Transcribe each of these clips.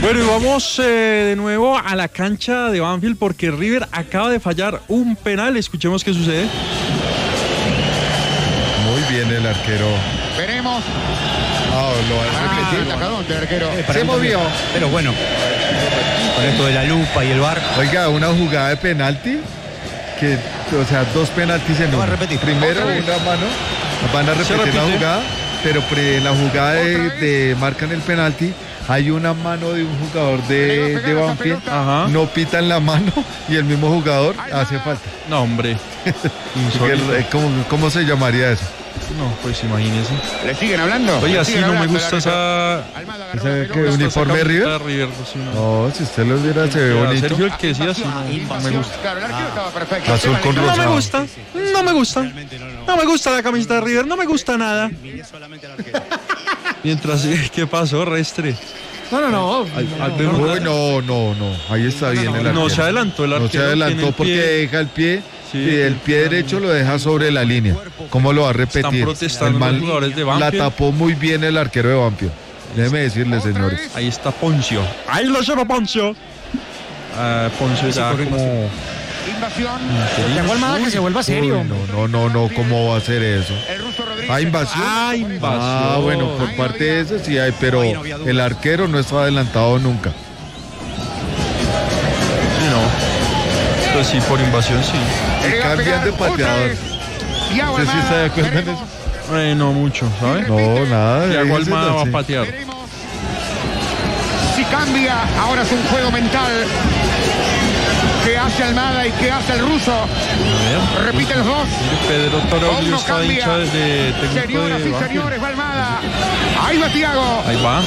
Bueno, y vamos de nuevo a la cancha de Banfield porque River acaba de fallar un penal. Escuchemos qué sucede. Muy bien el arquero. Veremos. Lo va a repetir. El arquero. Se movió. Pero bueno, con esto de la lupa y el VAR. Oiga, una jugada de penalti que, o sea, dos penaltis en uno. Va a repetir. Primero una mano, van a repetir la jugada, pero en la jugada de marcan el penalti. Hay una mano de un jugador de Banfield, no pitan la mano y el mismo jugador hace falta. No, hombre. ¿Cómo se llamaría eso? No, pues imagínese. ¿Le siguen hablando? Oiga, sí, no me gusta esa uniforme de River. Pues, sí, no, si usted lo viera, se ve bonito. Sergio, el que sí, así no me gusta. Claro, el arquero estaba perfecto. Azul con No rosado. me gusta, no me gusta. No me gusta la camiseta de River, no me gusta nada. Mientras, ¿qué pasó, Restre? No. No. Ahí está bien el arquero. No se adelantó el arquero. No se adelantó porque deja el pie. Sí, el pie derecho lo deja sobre la línea. ¿Cómo lo va a repetir? Están protestando los jugadores de la Banfield. tapó muy bien el arquero de Banfield. Déjeme decirle, señores. Ahí está Poncio. Ahí lo lleva Poncio. Poncio ya como... Invasión. Tengo Almada que se vuelva serio. No, ¿cómo va a ser eso? El ruso Rodríguez. Invasión. Bueno, por parte de eso sí hay, pero el arquero no está adelantado nunca. Pues sí, por invasión sí. Y cambian de pateador. ¿Usted sí está de acuerdo en eso? No mucho, ¿sabes? No, nada. Thiago Almada va a sí. patear. Si cambia, ahora es un juego mental. ¿Qué hace Almada y qué hace el ruso? A ver. Repiten los dos. Pedro Toroglio Uno está cambia. hincha de técnico Señoras de y Banfield. señores, va Almada. Ahí va Thiago. Ahí va.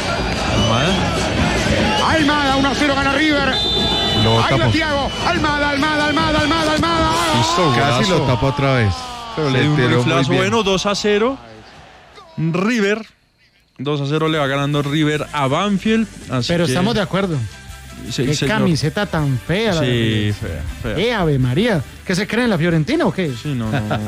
Almada, 1-0 gana River. Ahí va Thiago. Almada. Listo, Casi lo tapa otra vez. Pero le dio un riflazo. Bueno, 2-0. River. 2-0 le va ganando River a Banfield. Pero estamos de acuerdo. Sí, qué señor. Camiseta tan fea. Sí, fea. Ave María. ¿Qué se cree en la Fiorentina o qué? Sí,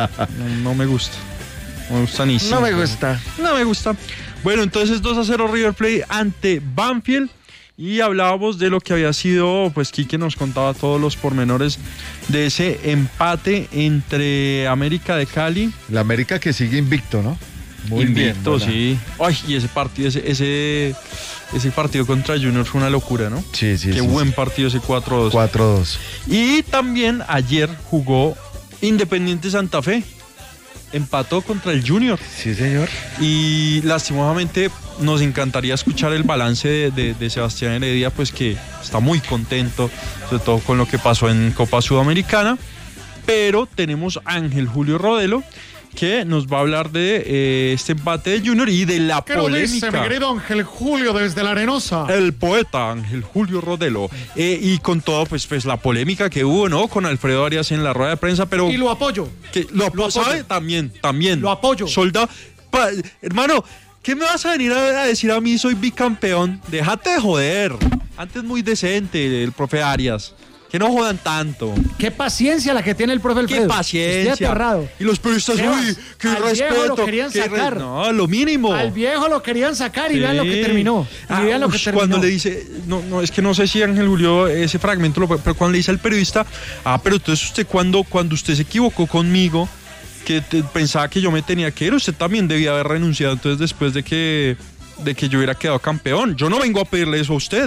no me gusta. No me gusta ni No me gusta. No me gusta. Bueno, entonces 2-0 River Plate ante Banfield. Y hablábamos de lo que había sido, pues Quique nos contaba todos los pormenores de ese empate entre América de Cali. La América que sigue invicto, ¿no? Muy invicto, bien, sí. Ay, y ese partido, ese partido contra Junior fue una locura, ¿no? Sí. Qué buen partido ese 4-2. 4-2. Y también ayer jugó Independiente Santa Fe. Empató contra el Junior. Sí, señor. Y lastimosamente nos encantaría escuchar el balance de Sebastián Heredia, pues que está muy contento, sobre todo con lo que pasó en Copa Sudamericana. Pero tenemos a Ángel Julio Rodelo, que nos va a hablar de este empate de Junior y de la ¿Qué lo polémica. dice, mi querido Ángel Julio desde la Arenosa? El poeta Ángel Julio Rodelo. Y con todo, pues la polémica que hubo, ¿no? Con Alfredo Arias en la rueda de prensa, pero... Y lo apoyo. Lo apoyo. ¿Sabe? También. Lo apoyo. Soldado. Hermano, ¿qué me vas a venir a decir a mí? Soy bicampeón. Déjate de joder. Antes muy decente el profe Arias. Que no jodan tanto. Qué paciencia la que tiene el profe Alfredo. Qué paciencia. Estoy aterrado. Y los periodistas, uy, qué al respeto. viejo lo querían sacar. No, lo mínimo. Al viejo lo querían sacar y vean lo que terminó. Cuando le dice, no, es que no sé si Ángel Julio ese fragmento, pero cuando le dice al periodista, pero entonces usted cuando usted se equivocó conmigo, que pensaba que yo me tenía que ir, usted también debía haber renunciado entonces después de que yo hubiera quedado campeón. Yo no vengo a pedirle eso a usted.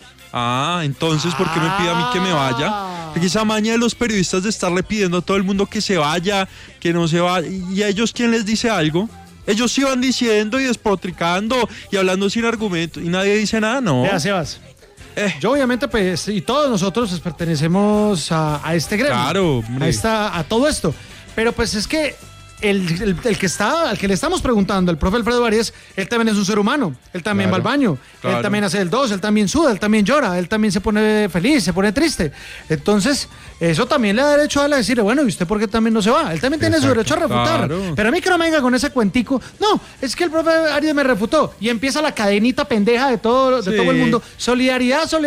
Entonces, ¿por qué me pide a mí que me vaya? Porque esa maña de los periodistas de estarle pidiendo a todo el mundo que se vaya, que no se vaya. ¿Y a ellos quién les dice algo? Ellos iban diciendo y despotricando y hablando sin argumento y nadie dice nada, ¿no? Vea, Sebas. Yo obviamente, pues, y todos nosotros pues, pertenecemos a este gremio. Claro, a todo esto. Pero pues es que al que le estamos preguntando, el profe Alfredo Arias, él también es un ser humano, él también va al baño, él también hace el 2, él también suda, él también llora, él también se pone feliz, se pone triste. Entonces, eso también le da derecho a él a decirle, bueno, ¿y usted por qué también no se va? Él también tiene su derecho a refutar. Pero a mí que no me venga con ese cuentico, no, es que el profe Arias me refutó y empieza la cadenita pendeja de todo el mundo. Solidaridad. No,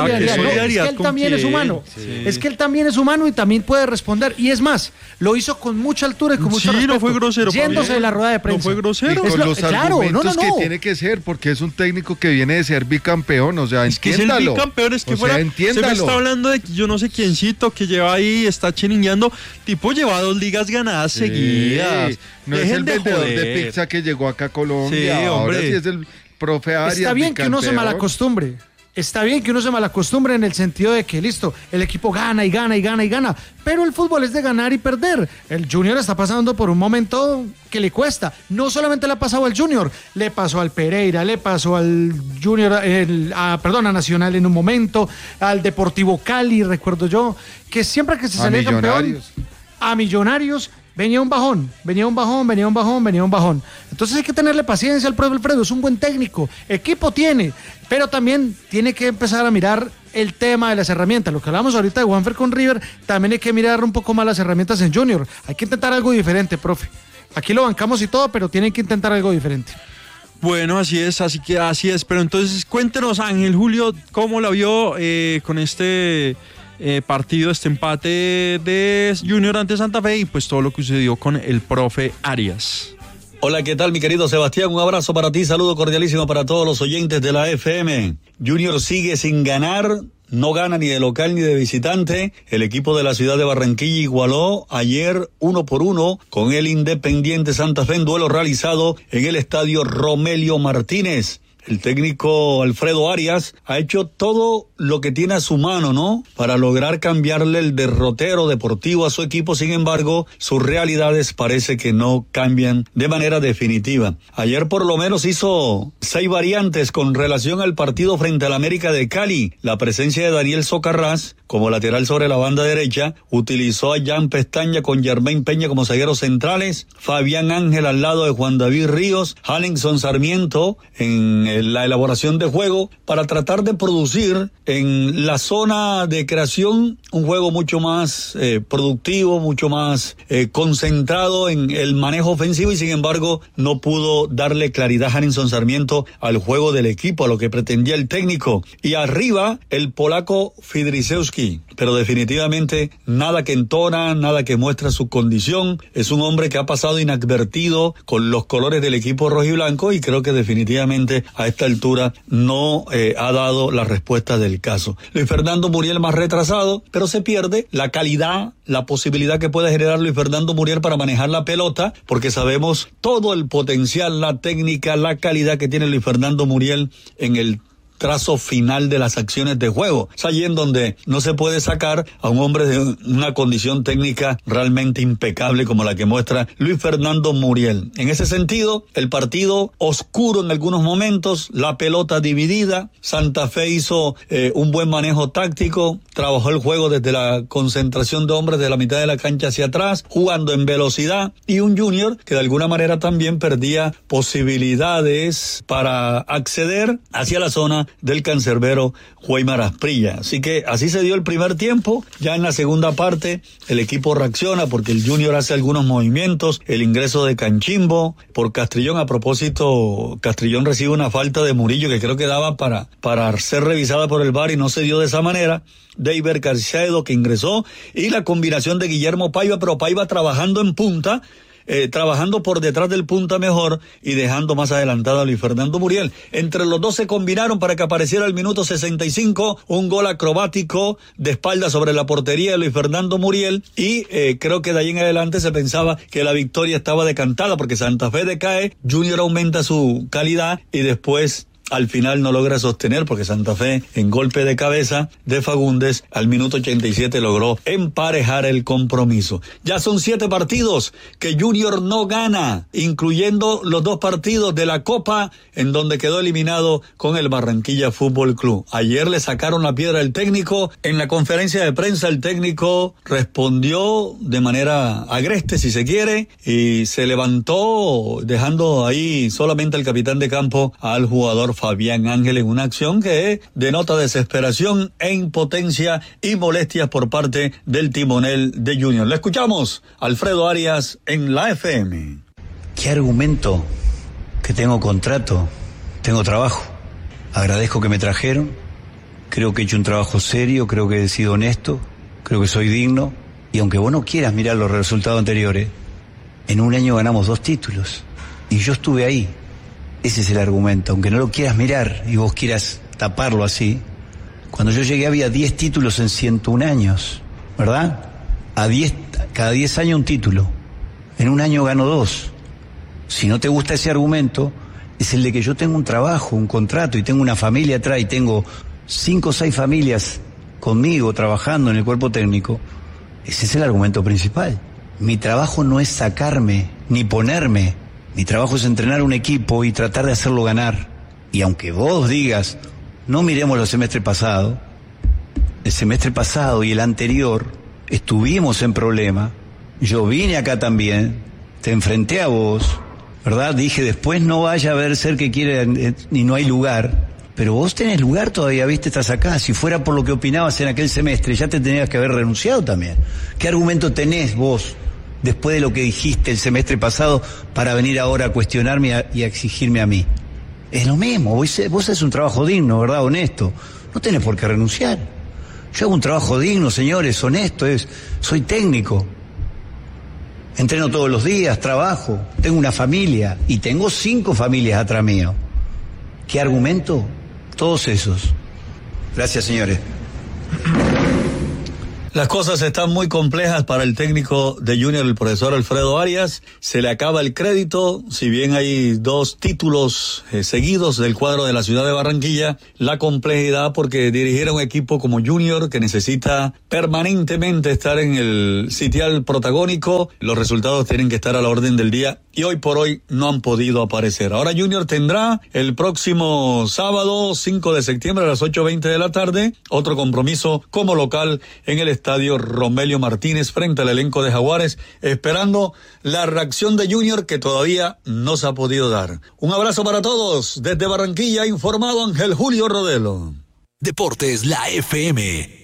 es que él también es humano. Es que él también es humano y también puede responder. Y es más, lo hizo con mucha altura y con mucho respeto. respeto. no fue grosero. Yéndose de la rueda de prensa. No fue grosero. Y con los argumentos no. que tiene que ser, porque es un técnico que viene de ser bicampeón, o sea, Es que es el bicampeón, es que fuera, se me está hablando de yo no sé quiéncito que lleva ahí, está chiringueando, tipo lleva 2 ligas ganadas seguidas. No es el vendedor de pizza que llegó acá a Colombia, sí, ahora sí es el profe Arias. Está bien que uno se malacostumbre. Está bien que uno se malacostumbre en el sentido de que, listo, el equipo gana y gana y gana y gana, pero el fútbol es de ganar y perder. El Junior está pasando por un momento que le cuesta. No solamente le ha pasado al Junior, le pasó al Pereira, le pasó al Junior, a Nacional en un momento, al Deportivo Cali, recuerdo yo, que siempre que se salía campeón, a Millonarios, venía un bajón. Entonces hay que tenerle paciencia al profe Alfredo, es un buen técnico, equipo tiene, pero también tiene que empezar a mirar el tema de las herramientas. Lo que hablamos ahorita de Juanfer con River, también hay que mirar un poco más las herramientas en Junior. Hay que intentar algo diferente, profe. Aquí lo bancamos y todo, pero tienen que intentar algo diferente. Bueno, así es. Pero entonces cuéntenos, Ángel Julio, ¿cómo la vio con este partido, este empate de Junior ante Santa Fe y pues todo lo que sucedió con el profe Arias? Hola, ¿qué tal, mi querido Sebastián? Un abrazo para ti, saludo cordialísimo para todos los oyentes de la FM. Junior sigue sin ganar, no gana ni de local ni de visitante. El equipo de la ciudad de Barranquilla igualó ayer 1-1 con el Independiente Santa Fe en duelo realizado en el estadio Romelio Martínez. El técnico Alfredo Arias ha hecho todo lo que tiene a su mano, ¿no?, para lograr cambiarle el derrotero deportivo a su equipo. Sin embargo, sus realidades parece que no cambian de manera definitiva. Ayer por lo menos hizo 6 variantes con relación al partido frente al América de Cali. La presencia de Daniel Socarrás como lateral sobre la banda derecha, utilizó a Jan Pestaña con Germain Peña como zagueros centrales, Fabián Ángel al lado de Juan David Ríos, Halinson Sarmiento en la elaboración de juego, para tratar de producir en la zona de creación un juego mucho más productivo, mucho más concentrado en el manejo ofensivo, y sin embargo no pudo darle claridad a Halinson Sarmiento al juego del equipo, a lo que pretendía el técnico. Y arriba el polaco Fidrisewski, pero definitivamente nada que entona, nada que muestra su condición. Es un hombre que ha pasado inadvertido con los colores del equipo rojiblanco, y creo que definitivamente a esta altura no ha dado la respuesta del caso. Luis Fernando Muriel más retrasado, pero se pierde la calidad, la posibilidad que puede generar Luis Fernando Muriel para manejar la pelota, porque sabemos todo el potencial, la técnica, la calidad que tiene Luis Fernando Muriel en el trazo final de las acciones de juego. Es allí en donde no se puede sacar a un hombre de una condición técnica realmente impecable como la que muestra Luis Fernando Muriel. En ese sentido, el partido oscuro en algunos momentos, la pelota dividida. Santa Fe hizo un buen manejo táctico, trabajó el juego desde la concentración de hombres de la mitad de la cancha hacia atrás, jugando en velocidad, y un Junior que de alguna manera también perdía posibilidades para acceder hacia la zona del cancerbero Juaymar Asprilla. Así que así se dio el primer tiempo. Ya en la segunda parte el equipo reacciona porque el Junior hace algunos movimientos, el ingreso de Canchimbo por Castrillón. A propósito, Castrillón recibe una falta de Murillo que creo que daba para ser revisada por el VAR y no se dio de esa manera. Deiber Carcedo que ingresó, y la combinación de Guillermo Paiva, pero Paiva trabajando en punta, trabajando por detrás del punta mejor y dejando más adelantado a Luis Fernando Muriel. Entre los dos se combinaron para que apareciera al minuto 65 un gol acrobático de espalda sobre la portería de Luis Fernando Muriel, y creo que de ahí en adelante se pensaba que la victoria estaba decantada porque Santa Fe decae, Junior aumenta su calidad y después al final no logra sostener, porque Santa Fe, en golpe de cabeza de Fagundes, al minuto 87 logró emparejar el compromiso. Ya son 7 partidos que Junior no gana, incluyendo los 2 partidos de la Copa, en donde quedó eliminado con el Barranquilla Fútbol Club. Ayer le sacaron la piedra al técnico. En la conferencia de prensa el técnico respondió de manera agreste, si se quiere, y se levantó dejando ahí solamente al capitán de campo, al jugador Fabián Ángel, en una acción que denota desesperación e impotencia y molestias por parte del timonel de Junior. Le escuchamos, Alfredo Arias en la FM. ¿Qué argumento? Que tengo contrato, tengo trabajo. Agradezco que me trajeron, creo que he hecho un trabajo serio, creo que he sido honesto, creo que soy digno, y aunque vos no quieras mirar los resultados anteriores, En un año ganamos 2 títulos. Y yo estuve ahí. Ese es el argumento. Aunque no lo quieras mirar y vos quieras taparlo así. Cuando yo llegué había 10 títulos en 101 años. ¿Verdad? Cada 10 años un título. En un año gano 2. Si no te gusta ese argumento, es el de que yo tengo un trabajo, un contrato y tengo una familia atrás y tengo 5 o 6 familias conmigo trabajando en el cuerpo técnico. Ese es el argumento principal. Mi trabajo no es sacarme ni ponerme. Mi trabajo es entrenar un equipo y tratar de hacerlo ganar. Y aunque vos digas, no miremos el semestre pasado y el anterior estuvimos en problema. Yo vine acá también, te enfrenté a vos, ¿verdad? Dije, después no vaya a haber ser que quiera y no hay lugar. Pero vos tenés lugar todavía, viste, estás acá. Si fuera por lo que opinabas en aquel semestre, ya te tenías que haber renunciado también. ¿Qué argumento tenés vos, después de lo que dijiste el semestre pasado, para venir ahora a cuestionarme y a exigirme a mí? Es lo mismo, vos haces un trabajo digno, ¿verdad? Honesto. No tenés por qué renunciar. Yo hago un trabajo digno, señores, honesto, soy técnico. Entreno todos los días, trabajo, tengo una familia y tengo 5 familias atrás mío. ¿Qué argumento? Todos esos. Gracias, señores. Las cosas están muy complejas para el técnico de Junior, el profesor Alfredo Arias. Se le acaba el crédito, si bien hay 2 títulos seguidos del cuadro de la ciudad de Barranquilla. La complejidad porque dirigir a un equipo como Junior, que necesita permanentemente estar en el sitial protagónico, los resultados tienen que estar a la orden del día y hoy por hoy no han podido aparecer. Ahora Junior tendrá el próximo sábado 5 de septiembre a las 8:20 de la tarde otro compromiso como local en el estadio Romelio Martínez frente al elenco de Jaguares, esperando la reacción de Junior que todavía no se ha podido dar. Un abrazo para todos. Desde Barranquilla, informado Ángel Julio Rodelo. Deportes La FM.